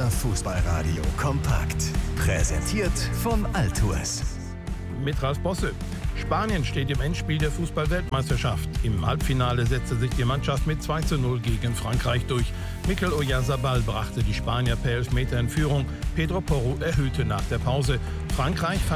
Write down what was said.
Unser Fußballradio kompakt. Präsentiert von Altours. Mit Ralf Bosse. Spanien steht im Endspiel der Fußball-Weltmeisterschaft. Im Halbfinale setzte sich die Mannschaft mit 2:0 gegen Frankreich durch. Mikel Oyarzabal brachte die Spanier per Elfmeter in Führung. Pedro Porro erhöhte nach der Pause. Frankreich